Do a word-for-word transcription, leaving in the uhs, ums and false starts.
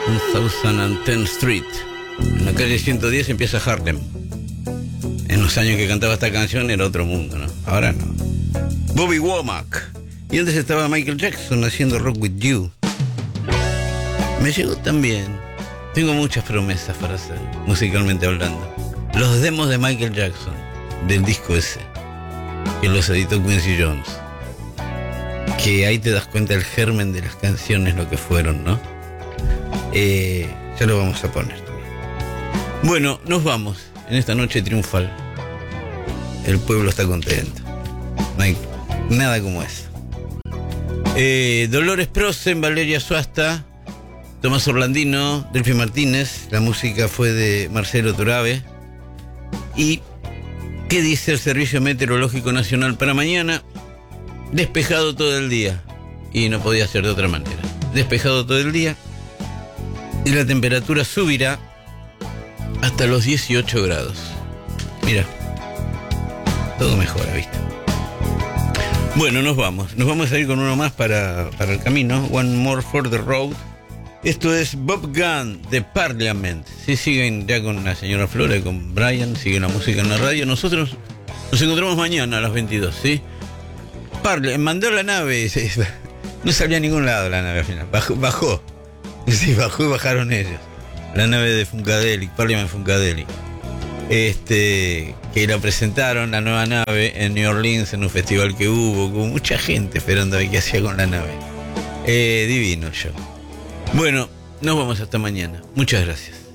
ciento diez Street. En la calle ciento diez empieza Harlem. En los años que cantaba esta canción era otro mundo, ¿no? Ahora no. Bobby Womack. Y antes estaba Michael Jackson haciendo Rock With You. Me llegó también. Tengo muchas promesas para hacer, musicalmente hablando. Los demos de Michael Jackson, del disco ese, que los editó Quincy Jones. Que ahí te das cuenta el germen de las canciones, lo que fueron, ¿no? Eh, ya lo vamos a poner también. Bueno, nos vamos en esta noche triunfal. El pueblo está contento. No hay nada como eso. Eh, Dolores Prosen, Valeria Suasta, Tomás Orlandino, Delphi Martínez. La música fue de Marcelo Torabe. ¿Y qué dice el Servicio Meteorológico Nacional para mañana? Despejado todo el día. Y no podía ser de otra manera. Despejado todo el día. Y la temperatura subirá hasta los dieciocho grados. Mira, todo mejora, ¿viste? Bueno, nos vamos. Nos vamos a ir con uno más para, para el camino. One More for the Road. Esto es Bob Gunn de Parliament. Sí, siguen ya con la señora Flora y con Brian. Sigue la música en la radio. Nosotros nos encontramos mañana a las veintidós, ¿sí? Parliament mandó la nave. No salió a ningún lado la nave al final. Bajó. bajó. Sí, bajó y bajaron ellos. La nave de Funkadelic, Parliament Funkadelic. Este, que la presentaron, la nueva nave, en New Orleans, en un festival que hubo, con mucha gente esperando a ver qué hacía con la nave. Eh, divino yo. Bueno, nos vamos hasta mañana. Muchas gracias.